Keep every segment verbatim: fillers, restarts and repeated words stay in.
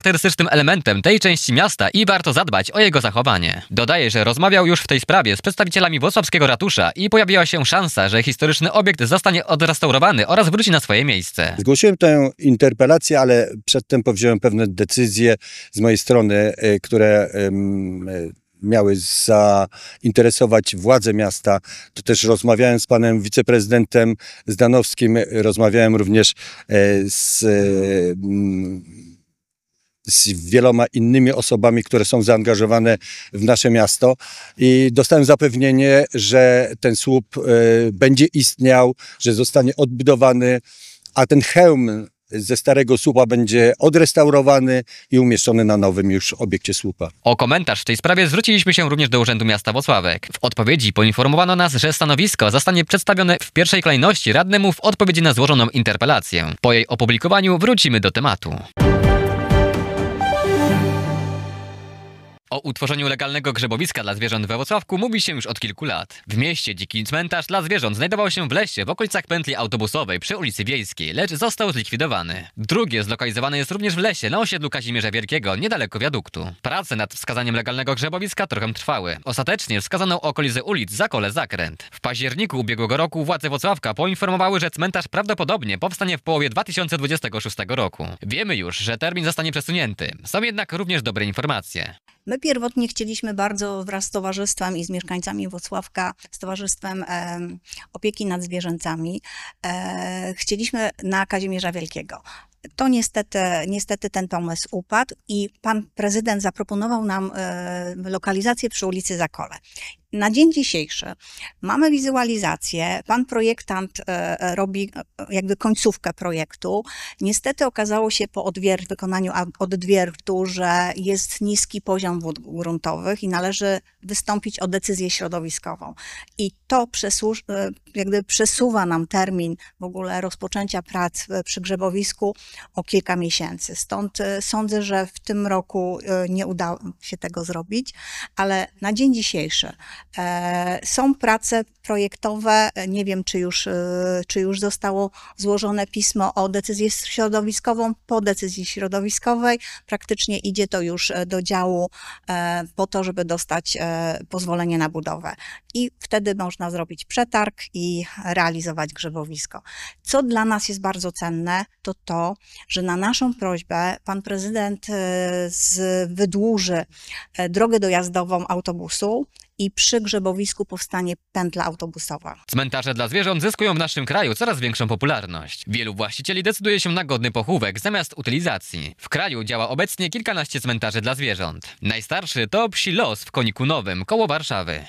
charakterystycznym elementem tej części miasta i warto zadbać o jego zachowanie. Dodaje, że rozmawiał już w tej sprawie z przedstawicielami włocławskiego ratusza i pojawiła się szansa, że historyczny obiekt zostanie odrestaurowany oraz wróci na swoje miejsce. Zgłosiłem tę interpelację, ale przedtem powziąłem pewne decyzje z mojej strony, które miały zainteresować władze miasta. To też rozmawiałem z panem wiceprezydentem Zdanowskim, rozmawiałem również z, z wieloma innymi osobami, które są zaangażowane w nasze miasto i dostałem zapewnienie, że ten słup będzie istniał, że zostanie odbudowany, a ten hełm ze starego słupa będzie odrestaurowany i umieszczony na nowym już obiekcie słupa. O komentarz w tej sprawie zwróciliśmy się również do Urzędu Miasta Włocławek. W odpowiedzi poinformowano nas, że stanowisko zostanie przedstawione w pierwszej kolejności radnemu w odpowiedzi na złożoną interpelację. Po jej opublikowaniu wrócimy do tematu. O utworzeniu legalnego grzebowiska dla zwierząt we Włocławku mówi się już od kilku lat. W mieście dziki cmentarz dla zwierząt znajdował się w lesie w okolicach pętli autobusowej przy ulicy Wiejskiej, lecz został zlikwidowany. Drugie zlokalizowane jest również w lesie na osiedlu Kazimierza Wielkiego, niedaleko wiaduktu. Prace nad wskazaniem legalnego grzebowiska trochę trwały. Ostatecznie wskazano okolice ulic Zakole Zakręt. W październiku ubiegłego roku władze Włocławka poinformowały, że cmentarz prawdopodobnie powstanie w połowie dwa tysiące dwudziestego szóstego roku. Wiemy już, że termin zostanie przesunięty. Są jednak również dobre informacje. My pierwotnie chcieliśmy bardzo wraz z towarzystwem i z mieszkańcami Włocławka, z Towarzystwem e, Opieki nad Zwierzętami, e, chcieliśmy na Kazimierza Wielkiego. To niestety, niestety ten pomysł upadł i pan prezydent zaproponował nam e, lokalizację przy ulicy Zakole. Na dzień dzisiejszy mamy wizualizację, pan projektant e, robi jakby końcówkę projektu. Niestety okazało się po odwier- wykonaniu odwiertu, że jest niski poziom wód gruntowych i należy wystąpić o decyzję środowiskową. I to przesu- jakby przesuwa nam termin w ogóle rozpoczęcia prac przy grzebowisku o kilka miesięcy. Stąd sądzę, że w tym roku nie udało się tego zrobić, ale na dzień dzisiejszy są prace projektowe, nie wiem, czy już, czy już zostało złożone pismo o decyzję środowiskową. Po decyzji środowiskowej praktycznie idzie to już do działu po to, żeby dostać pozwolenie na budowę. I wtedy można zrobić przetarg i realizować grzebowisko. Co dla nas jest bardzo cenne, to to, że na naszą prośbę pan prezydent z, wydłuży drogę dojazdową autobusu i przy grzebowisku powstanie pętla autobusowa. Cmentarze dla zwierząt zyskują w naszym kraju coraz większą popularność. Wielu właścicieli decyduje się na godny pochówek zamiast utylizacji. W kraju działa obecnie kilkanaście cmentarzy dla zwierząt. Najstarszy to Psi Los w Koniku Nowym, koło Warszawy.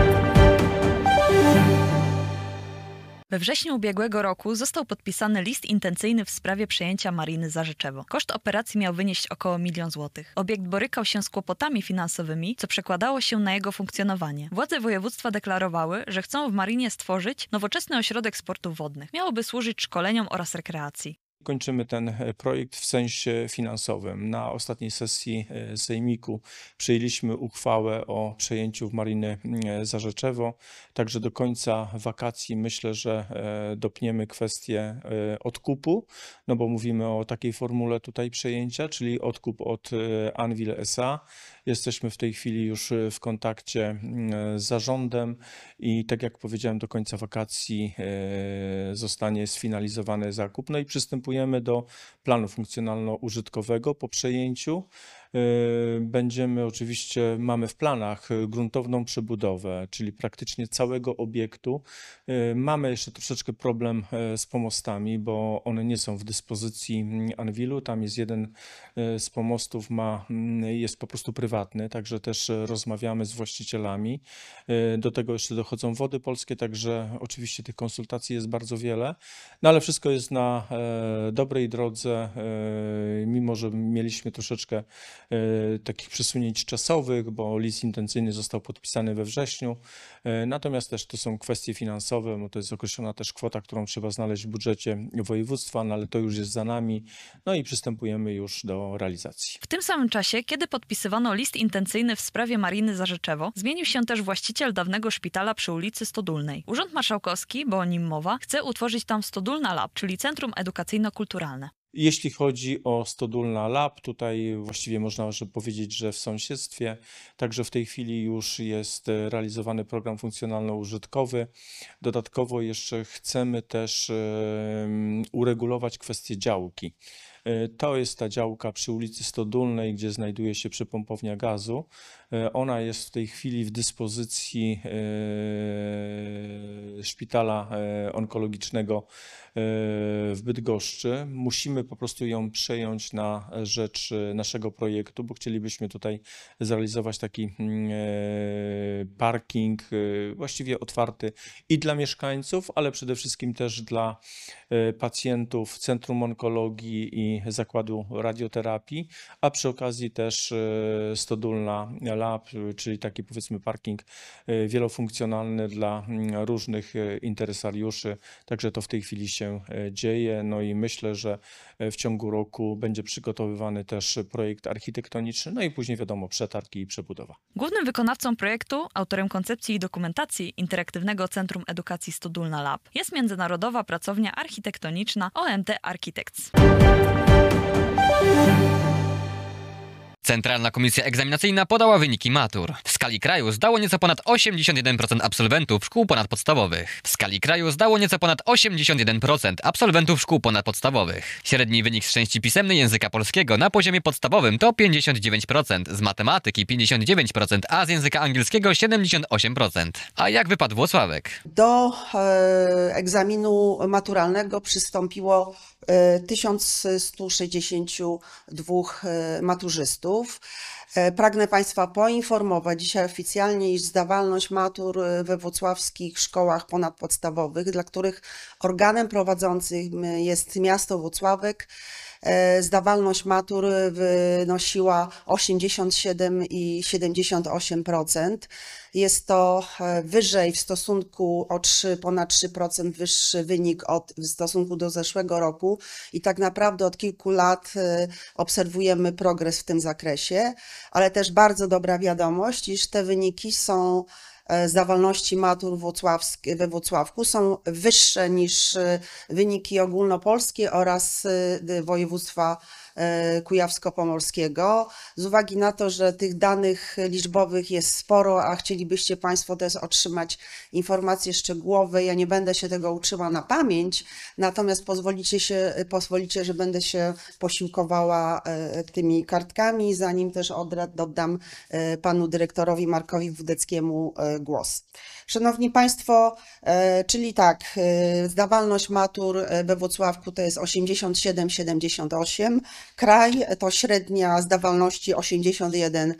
We wrześniu ubiegłego roku został podpisany list intencyjny w sprawie przejęcia Mariny Zarzeczewo. Koszt operacji miał wynieść około milion złotych. Obiekt borykał się z kłopotami finansowymi, co przekładało się na jego funkcjonowanie. Władze województwa deklarowały, że chcą w Marinie stworzyć nowoczesny ośrodek sportów wodnych. Miałoby służyć szkoleniom oraz rekreacji. Kończymy ten projekt w sensie finansowym. Na ostatniej sesji Sejmiku przyjęliśmy uchwałę o przejęciu w Mariny Zarzeczewo. Także do końca wakacji myślę, że dopniemy kwestię odkupu, no bo mówimy o takiej formule tutaj przejęcia, czyli odkup od Anwil S A. Jesteśmy w tej chwili już w kontakcie z zarządem i tak jak powiedziałem, do końca wakacji zostanie sfinalizowany zakup. No i przystępujemy do planu funkcjonalno-użytkowego po przejęciu. Będziemy oczywiście, mamy w planach gruntowną przebudowę, czyli praktycznie całego obiektu. Mamy jeszcze troszeczkę problem z pomostami, bo one nie są w dyspozycji Anwilu. Tam jest jeden z pomostów, ma, jest po prostu prywatny, także też rozmawiamy z właścicielami. Do tego jeszcze dochodzą Wody Polskie, także oczywiście tych konsultacji jest bardzo wiele, no ale wszystko jest na dobrej drodze, mimo że mieliśmy troszeczkę takich przesunięć czasowych, bo list intencyjny został podpisany we wrześniu. Natomiast też to są kwestie finansowe, bo to jest określona też kwota, którą trzeba znaleźć w budżecie województwa, no ale to już jest za nami, no i przystępujemy już do realizacji. W tym samym czasie, kiedy podpisywano list intencyjny w sprawie Mariny Zarzeczewo, zmienił się też właściciel dawnego szpitala przy ulicy Stodólnej. Urząd Marszałkowski, bo o nim mowa, chce utworzyć tam Stodólna Lab, czyli Centrum Edukacyjno-Kulturalne. Jeśli chodzi o Stodulna Lab, tutaj właściwie można że powiedzieć, że w sąsiedztwie, także w tej chwili już jest e, realizowany program funkcjonalno-użytkowy. Dodatkowo jeszcze chcemy też em, uregulować kwestię działki. E, To jest ta działka przy ulicy Stodulnej, gdzie znajduje się przypompownia gazu. E, Ona jest w tej chwili w dyspozycji e, szpitala e, onkologicznego e, w Bydgoszczy. Musimy po prostu ją przejąć na rzecz e, naszego projektu, bo chcielibyśmy tutaj zrealizować taki mm, e, parking e, właściwie otwarty i dla mieszkańców, ale przede wszystkim też dla e, pacjentów Centrum Onkologii i Zakładu Radioterapii, a przy okazji też e, Stodulna Lab, e, czyli taki powiedzmy parking e, wielofunkcjonalny dla mm, różnych e, interesariuszy. Także to w tej chwili się e, dzieje. No i myślę, że e, w ciągu roku będzie przygotowywany też projekt architektoniczny, no i później wiadomo przetarg i przebudowa. Głównym wykonawcą projektu, autorem koncepcji i dokumentacji Interaktywnego Centrum Edukacji Stodulna Lab jest międzynarodowa pracownia architektoniczna O M T Architects. Centralna Komisja Egzaminacyjna podała wyniki matur. W skali kraju zdało nieco ponad osiemdziesiąt jeden procent absolwentów szkół ponadpodstawowych. W skali kraju zdało nieco ponad osiemdziesiąt jeden procent absolwentów szkół ponadpodstawowych. Średni wynik z części pisemnej języka polskiego na poziomie podstawowym to pięćdziesiąt dziewięć procent, z matematyki pięćdziesiąt dziewięć procent, a z języka angielskiego siedemdziesiąt osiem procent. A jak wypadł Włocławek? Do e, egzaminu maturalnego przystąpiło e, tysiąc sto sześćdziesiąt dwa e, maturzystów. E, Pragnę Państwa poinformować dzisiaj oficjalnie, iż zdawalność matur e, we włocławskich szkołach ponadpodstawowych, dla których organem prowadzącym jest miasto Włocławek, e, zdawalność matur wynosiła osiemdziesiąt siedem i siedemdziesiąt osiem procent. Jest to e, wyżej w stosunku o trzy, ponad trzy procent wyższy wynik od, w stosunku do zeszłego roku i tak naprawdę od kilku lat e, obserwujemy progres w tym zakresie, ale też bardzo dobra wiadomość, iż te wyniki są e, zdawalności matur włocławskie, we Włocławku są wyższe niż e, wyniki ogólnopolskie oraz e, województwa e, kujawsko-pomorskiego. Z uwagi na to, że tych danych liczbowych jest sporo, a chcielibyście Państwo też otrzymać informacje szczegółowe, ja nie będę się tego uczyła na pamięć, natomiast pozwolicie, się, pozwolicie, że będę się posiłkowała e, tymi kartkami, zanim też odra- oddam e, panu dyrektorowi Markowi Wódeckiemu e, głos. Szanowni Państwo, e, czyli tak, e, zdawalność matur e, we Włocławku to jest osiemdziesiąt siedem siedemdziesiąt osiem, kraj to średnia zdawalności osiemdziesiąt jeden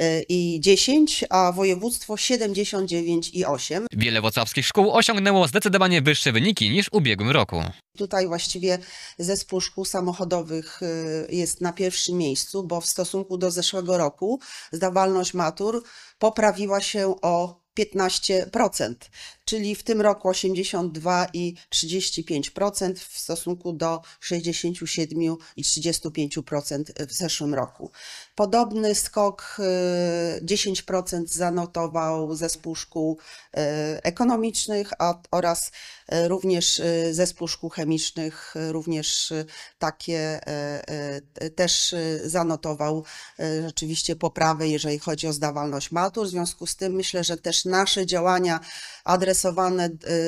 i dziesięć, a województwo siedemdziesiąt dziewięć i osiem. Wiele włocławskich szkół osiągnęło zdecydowanie wyższe wyniki niż w ubiegłym roku. Tutaj właściwie zespół szkół samochodowych y, jest na pierwszym miejscu, bo w stosunku do zeszłego roku zdawalność matur poprawiła się o piętnaście procent, czyli w tym roku osiemdziesiąt dwa i trzydzieści pięć procent w stosunku do sześćdziesiąt siedem i trzydzieści pięć procent w zeszłym roku. Podobny skok y, dziesięć procent zanotował zespół szkół y, ekonomicznych a, oraz y, również y, zespół szkół chemicznych, y, również y, takie y, y, też y, zanotował y, rzeczywiście poprawę, jeżeli chodzi o zdawalność matur. W związku z tym myślę, że też nasze działania adresowane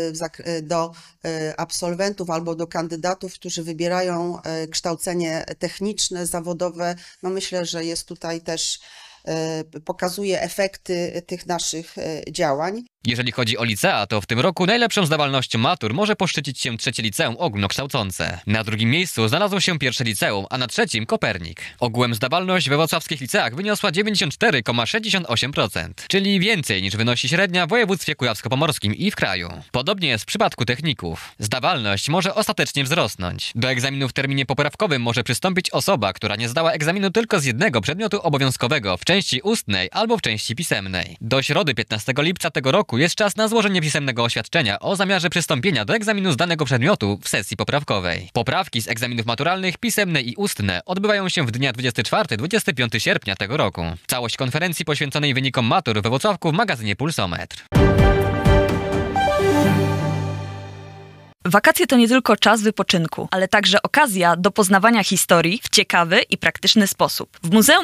do absolwentów albo do kandydatów, którzy wybierają kształcenie techniczne, zawodowe, no myślę, że jest tutaj też, pokazuje efekty tych naszych działań. Jeżeli chodzi o licea, to w tym roku najlepszą zdawalnością matur może poszczycić się trzecie liceum ogólnokształcące. Na drugim miejscu znalazło się pierwsze liceum, a na trzecim Kopernik. Ogółem zdawalność we wrocławskich liceach wyniosła dziewięćdziesiąt cztery przecinek sześćdziesiąt osiem procent, czyli więcej niż wynosi średnia w województwie kujawsko-pomorskim i w kraju. Podobnie jest w przypadku techników. Zdawalność może ostatecznie wzrosnąć. Do egzaminu w terminie poprawkowym może przystąpić osoba, która nie zdała egzaminu tylko z jednego przedmiotu obowiązkowego w części ustnej albo w części pisemnej. Do środy piętnastego lipca tego roku jest czas na złożenie pisemnego oświadczenia o zamiarze przystąpienia do egzaminu z danego przedmiotu w sesji poprawkowej. Poprawki z egzaminów maturalnych pisemne i ustne odbywają się w dnia dwudziestego czwartego do dwudziestego piątego sierpnia tego roku. Całość konferencji poświęconej wynikom matur we Włocławku w magazynie Pulsometr. Wakacje to nie tylko czas wypoczynku, ale także okazja do poznawania historii w ciekawy i praktyczny sposób. W Muzeum